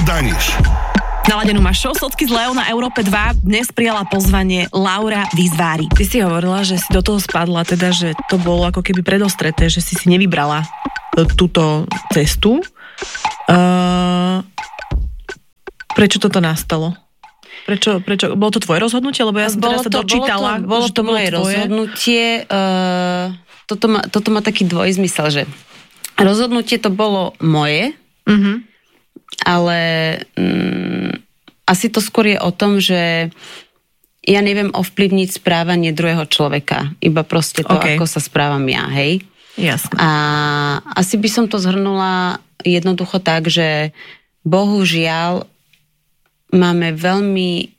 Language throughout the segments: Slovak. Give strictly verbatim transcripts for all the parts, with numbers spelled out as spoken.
Daniš. Naladenú máš show Socky z Leo na Európe dva. Dnes prijala pozvanie Laura Vizvári. Ty si hovorila, že si do toho spadla, teda, že to bolo ako keby predostreté, že si si nevybrala túto cestu. Uh, prečo toto nastalo? Prečo, prečo? Bolo to tvoje rozhodnutie? Lebo ja som bolo teraz sa to, dočítala. Bolo to, bolo že to moje rozhodnutie. Uh, toto, má, toto má taký dvojzmysel, že rozhodnutie to bolo moje, uh-huh. ale um, asi to skôr je o tom, že ja neviem ovplyvniť správanie druhého človeka. Iba proste to, okay. ako sa správam ja, hej? Jasné. A asi by som to zhrnula jednoducho tak, že bohužiaľ máme veľmi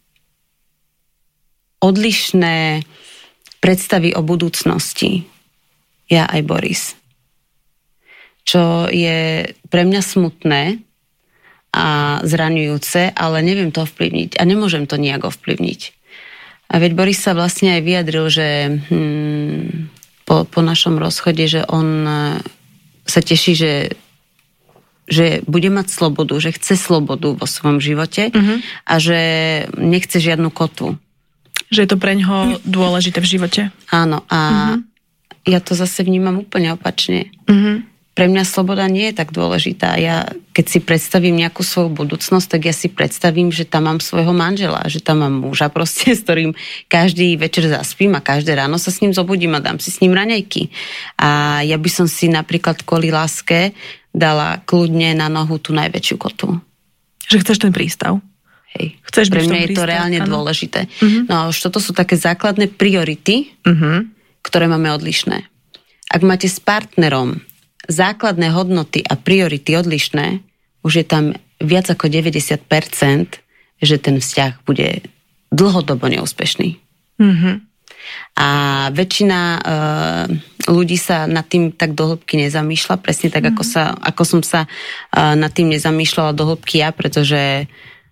odlišné predstavy o budúcnosti. Ja aj Boris. Čo je pre mňa smutné a zraňujúce, ale neviem to ovplyvniť a nemôžem to nejak ovplyvniť. A veď Boris sa vlastne aj vyjadril, že hmm, po, po našom rozchode, že on sa teší, že že bude mať slobodu, že chce slobodu vo svojom živote uh-huh. a že nechce žiadnu kotvu. Že je to preňho dôležité v živote. Áno, a uh-huh. ja to zase vnímam úplne opačne. Uh-huh. Pre mňa sloboda nie je tak dôležitá. Ja, keď si predstavím nejakú svoju budúcnosť, tak ja si predstavím, že tam mám svojho manžela, že tam mám muža proste, s ktorým každý večer zaspím a každé ráno sa s ním zobudím a dám si s ním raňajky. A ja by som si napríklad kvôli láske dala kľudne na nohu tú najväčšiu kotu. Že chceš ten prístav. Hej. Chceš Pre byť v tom mňa je to prístav, reálne áno. dôležité. Uh-huh. No a už toto sú také základné priority, uh-huh. ktoré máme odlišné. Ak máte s partnerom základné hodnoty a priority odlišné, už je tam viac ako deväťdesiat percent, že ten vzťah bude dlhodobo neúspešný. Uh-huh. A väčšina e, ľudí sa nad tým tak do hĺbky nezamýšľa, presne tak, mm-hmm. ako, sa, ako som sa e, nad tým nezamýšľala do hĺbky ja, pretože e,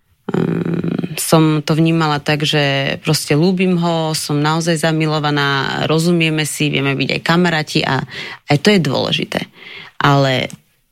som to vnímala tak, že proste ľúbim ho, som naozaj zamilovaná, rozumieme si, vieme byť aj kamaráti a aj to je dôležité. Ale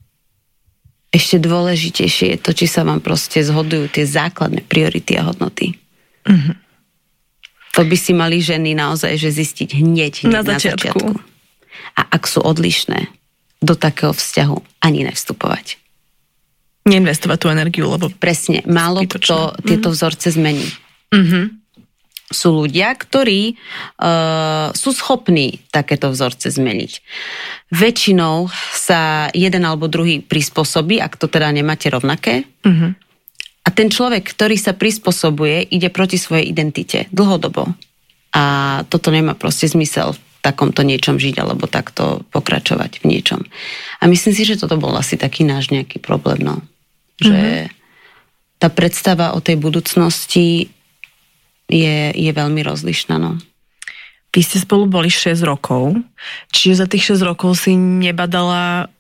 ešte dôležitejšie je to, či sa vám proste zhodujú tie základné priority a hodnoty. Mhm. To by si mali ženy naozaj, že zistiť hneď, hneď na, na začiatku. začiatku. A ak sú odlišné, do takého vzťahu ani nevstupovať. Neinvestovať tú energiu, lebo... Presne, málo zbytočné. kto tieto mm-hmm. vzorce zmení. Mm-hmm. Sú ľudia, ktorí uh, sú schopní takéto vzorce zmeniť. Väčšinou sa jeden alebo druhý prispôsobí, ak to teda nemáte rovnaké. Mm-hmm. A ten človek, ktorý sa prispôsobuje, ide proti svojej identite dlhodobo. A toto nemá proste zmysel v takomto niečom žiť, alebo takto pokračovať v niečom. A myslím si, že toto bol asi taký náš nejaký problém, no. Že mm-hmm. tá predstava o tej budúcnosti je, je veľmi rozlišná, no. Vy ste spolu boli šesť rokov, čiže za tých šesť rokov si nebadala,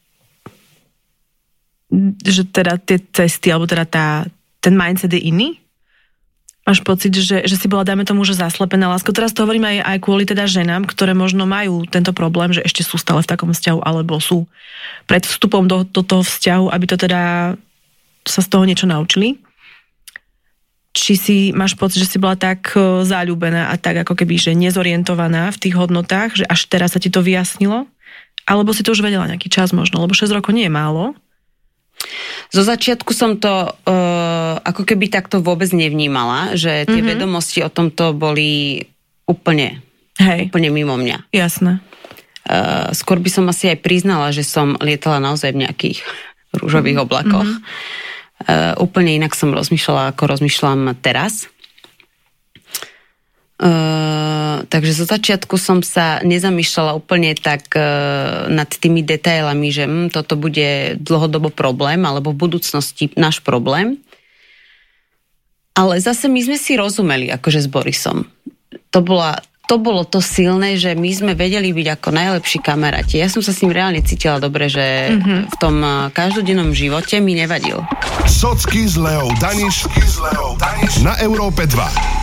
že teda tie cesty, alebo teda tá ten mindset je iný? Máš pocit, že, že si bola, dajme tomu, že zaslepená láskou? Teraz to hovorím aj, aj kvôli teda ženám, ktoré možno majú tento problém, že ešte sú stále v takom vzťahu, alebo sú pred vstupom do, do toho vzťahu, aby to teda sa z toho niečo naučili. Či si máš pocit, že si bola tak zaľúbená a tak ako keby, že nezorientovaná v tých hodnotách, že až teraz sa ti to vyjasnilo? Alebo si to už vedela nejaký čas možno? Lebo šesť rokov nie je málo. Zo začiatku som to uh, ako keby takto vôbec nevnímala, že tie mm-hmm. vedomosti o tomto boli úplne, Hej. úplne mimo mňa. Jasné. Uh, skôr by som asi aj priznala, že som lietala naozaj v nejakých rúžových oblakoch. Mm-hmm. Uh, úplne inak som rozmýšľala, ako rozmýšľam teraz. Uh, takže zo začiatku som sa nezamýšľala úplne tak uh, nad tými detailami, že hm, toto bude dlhodobo problém, alebo v budúcnosti náš problém. Ale zase my sme si rozumeli, akože s Borisom. To, bola, to bolo to silné, že my sme vedeli byť ako najlepší kamaráti. Ja som sa s ním reálne cítila dobre, že mm-hmm. v tom každodennom živote mi nevadil. Socky s Leou Daniš na Európe dva.